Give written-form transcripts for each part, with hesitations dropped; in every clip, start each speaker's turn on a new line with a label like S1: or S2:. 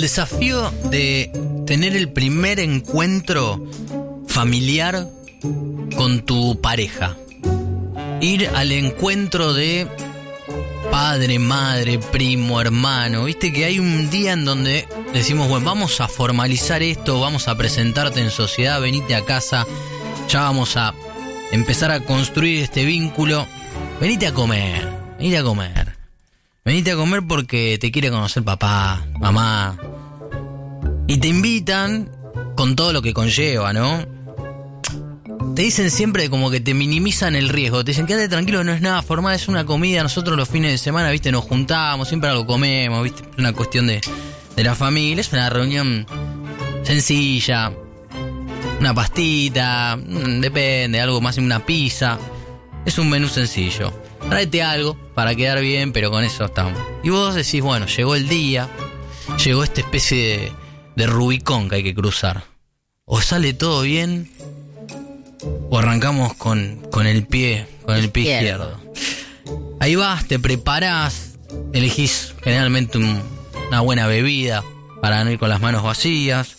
S1: desafío de tener el primer encuentro familiar con tu pareja. Ir al encuentro de padre, madre, primo, hermano. Viste que hay un día en donde decimos, bueno, vamos a formalizar esto, vamos a presentarte en sociedad, venite a casa, ya vamos a empezar a construir este vínculo. Venite a comer, venite a comer. Venite a comer porque te quiere conocer papá, mamá. Y te invitan con todo lo que conlleva, ¿no? Te dicen siempre como que te minimizan el riesgo. Te dicen, quédate tranquilo, no es nada formal, es una comida. Nosotros los fines de semana, viste, nos juntamos, siempre algo comemos, viste, es una cuestión de la familia. Es una reunión sencilla, una pastita, depende, algo más, una pizza. Es un menú sencillo. Tráete algo para quedar bien, pero con eso estamos. Y vos decís, bueno, llegó el día, llegó esta especie de Rubicón que hay que cruzar. O sale todo bien, o arrancamos con el pie izquierdo. Ahí vas, te preparás, elegís generalmente una buena bebida para no ir con las manos vacías.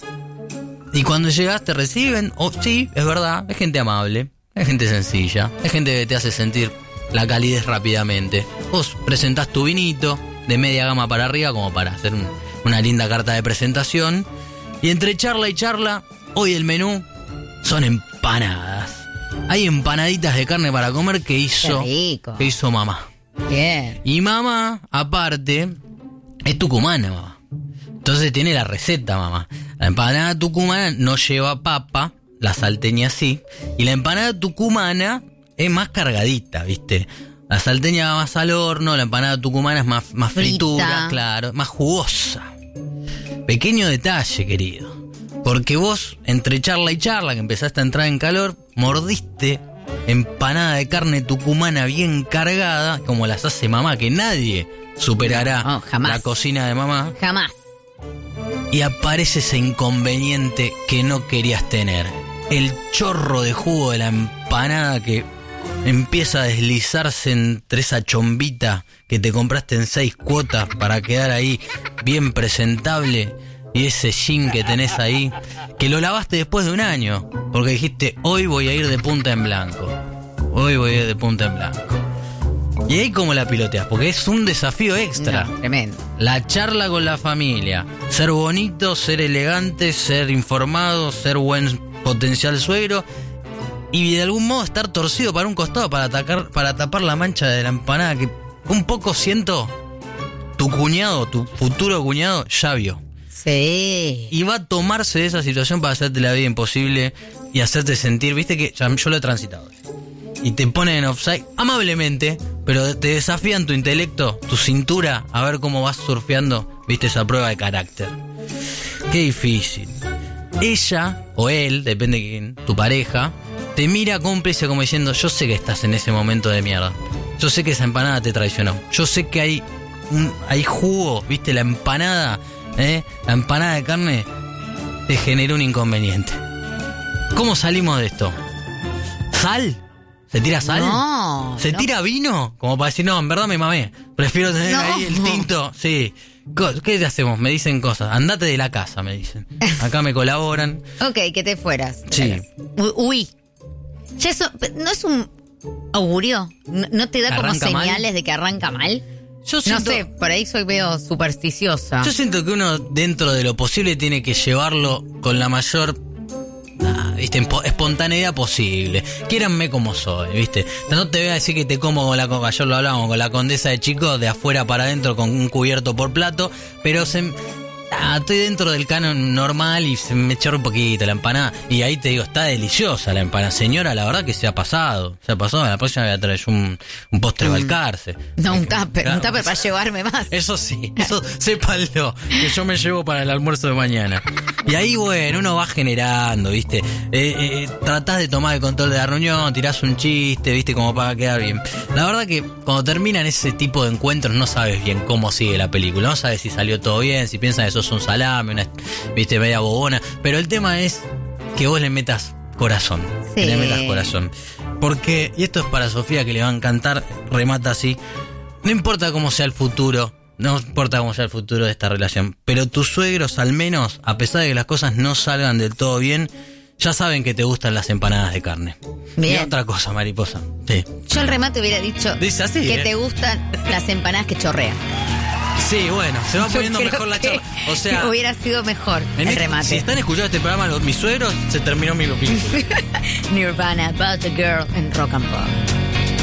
S1: Y cuando llegás te reciben, sí, es verdad, es gente amable, es gente sencilla, es gente que te hace sentir la calidez rápidamente. Vos presentás tu vinito de media gama para arriba como para hacer una linda carta de presentación. Y entre charla y charla, hoy el menú son empanadas. Hay empanaditas de carne para comer que hizo mamá.
S2: Bien.
S1: Y mamá, aparte, es tucumana, mamá. Entonces tiene la receta, mamá. La empanada tucumana no lleva papa, la salteña sí. Y la empanada tucumana es más cargadita, ¿viste? La salteña va más al horno, la empanada tucumana es más fritura, claro, más jugosa. Pequeño detalle, querido. Porque vos, entre charla y charla, que empezaste a entrar en calor, mordiste empanada de carne tucumana bien cargada, como las hace mamá, que nadie superará la cocina de mamá.
S2: Jamás.
S1: Y aparece ese inconveniente que no querías tener. El chorro de jugo de la empanada que empieza a deslizarse entre esa chombita que te compraste en 6 cuotas para quedar ahí bien presentable. Y ese jean que tenés ahí, que lo lavaste después de un año, porque dijiste, hoy voy a ir de punta en blanco. Hoy voy a ir de punta en blanco. Y ahí como la piloteas, porque es un desafío extra.
S2: No, tremendo.
S1: La charla con la familia. Ser bonito, ser elegante, ser informado, ser buen potencial suegro. Y de algún modo estar torcido para un costado para tapar la mancha de la empanada que un poco siento tu cuñado, tu futuro cuñado, ya vio.
S2: Sí.
S1: Y va a tomarse de esa situación para hacerte la vida imposible y hacerte sentir, viste que yo lo he transitado. Y te ponen en offside amablemente, pero te desafían tu intelecto, tu cintura, a ver cómo vas surfeando, viste, esa prueba de carácter. Qué difícil. Ella, o él, depende de quién, tu pareja, te mira cómplice como diciendo, yo sé que estás en ese momento de mierda. Yo sé que esa empanada te traicionó. Yo sé que hay jugo, viste, la empanada de carne te generó un inconveniente. ¿Cómo salimos de esto? ¿Sal? ¿Se tira sal?
S2: No.
S1: ¿Se tira vino? Como para decir, no, en verdad me mamé. Prefiero tener ahí el tinto. Sí. ¿Qué hacemos? Me dicen cosas. Andate de la casa, me dicen. Acá me colaboran.
S2: Ok, que te fueras.
S1: Sí.
S2: Uy. Ya eso, ¿no es un augurio? ¿No te da como señales mal de que arranca mal?
S1: Yo siento,
S2: no sé, por ahí soy medio supersticiosa.
S1: Yo siento que uno, dentro de lo posible, tiene que llevarlo con la mayor espontaneidad posible. Quiéranme como soy, ¿viste? No te voy a decir que te como con ayer lo hablábamos, con la condesa de Chico, de afuera para adentro con un cubierto por plato, pero estoy dentro del canon normal y se me echó un poquito la empanada. Y ahí te digo, está deliciosa la empanada. Señora, la verdad que se ha pasado. A la próxima voy a traer un postre Balcarce.
S2: No, un tupper para llevarme más.
S1: Eso sí, eso sépanlo, que yo me llevo para el almuerzo de mañana. Y ahí, bueno, uno va generando, ¿viste? Tratás de tomar el control de la reunión, tirás un chiste, ¿viste? Como para quedar bien. La verdad que cuando terminan ese tipo de encuentros no sabes bien cómo sigue la película. No sabes si salió todo bien, si piensan que sos un salame, ¿viste? Media bobona. Pero el tema es que vos le metas corazón.
S2: Sí.
S1: Le metas corazón. Porque, y esto es para Sofía que le va a encantar, remata así, no importa cómo sea el futuro, no importa cómo sea el futuro de esta relación, pero tus suegros al menos, a pesar de que las cosas no salgan del todo bien, ya saben que te gustan las empanadas de carne.
S2: Bien.
S1: Y otra cosa, mariposa. Sí.
S2: Yo al remate hubiera dicho
S1: Dice así,
S2: que te gustan las empanadas que chorrean.
S1: Sí, bueno, se va
S2: Yo
S1: poniendo
S2: creo
S1: mejor la
S2: que
S1: charla. O sea,
S2: hubiera sido mejor el remate.
S1: Si están escuchando este programa mis suegros, se terminó mi película.
S2: Nirvana, About a Girl en Rock and Pop.